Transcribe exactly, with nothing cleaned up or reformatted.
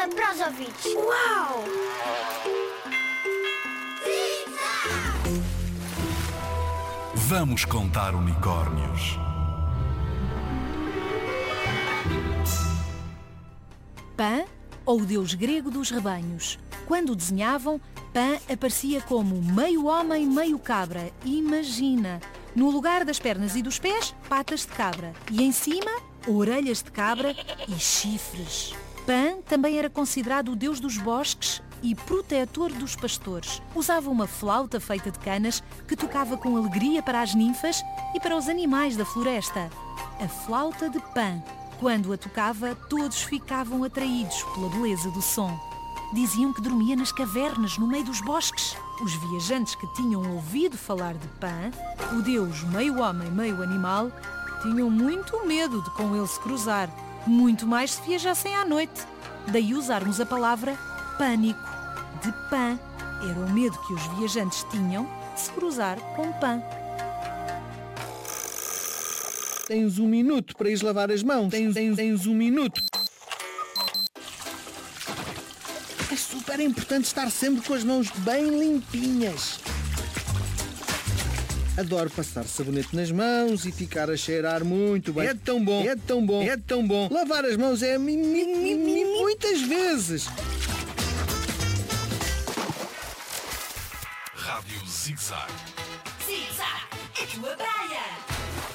nova para os ouvintes. Uau! Vamos contar unicórnios. Pan, ou o deus grego dos rebanhos. Quando o desenhavam, Pan aparecia como meio homem, meio cabra. Imagina! No lugar das pernas e dos pés, patas de cabra. E em cima, orelhas de cabra e chifres. Pan também era considerado o deus dos bosques e protetor dos pastores. Usava uma flauta feita de canas que tocava com alegria para as ninfas e para os animais da floresta. A flauta de Pan. Quando a tocava, todos ficavam atraídos pela beleza do som. Diziam que dormia nas cavernas, no meio dos bosques. Os viajantes que tinham ouvido falar de Pan, o deus meio homem, meio animal, tinham muito medo de com ele se cruzar, muito mais se viajassem à noite. Daí usarmos a palavra pânico. De Pan, era o medo que os viajantes tinham de se cruzar com Pan. Tens um minuto para ir lavar as mãos. Tens, tens, tens um minuto. É super importante estar sempre com as mãos bem limpinhas. Adoro passar sabonete nas mãos e ficar a cheirar muito bem. É tão bom, é tão bom, é tão bom. Lavar as mãos é mi, mi, mi, mi, muitas vezes. Rádio Zig Zag. Zig Zag, a tua praia.